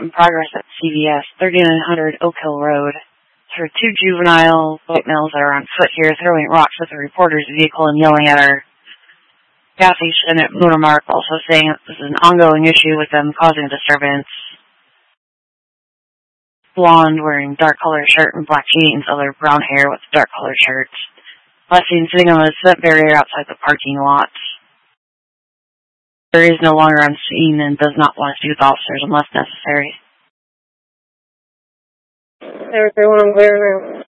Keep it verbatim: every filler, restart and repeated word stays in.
in progress at C V S, thirty-nine hundred Oak Hill Road. There are two juvenile white males that are on foot here throwing rocks at the reporter's vehicle and yelling at her. Kathy Schmidt at Motormark also saying that this is an ongoing issue with them causing disturbance. Blonde wearing dark colored shirt and black jeans, other brown hair with dark colored shirts. Last seen sitting on the cement barrier outside the parking lot. There is no longer on scene and does not want to speak with officers unless necessary. Everyone, I'm clear now.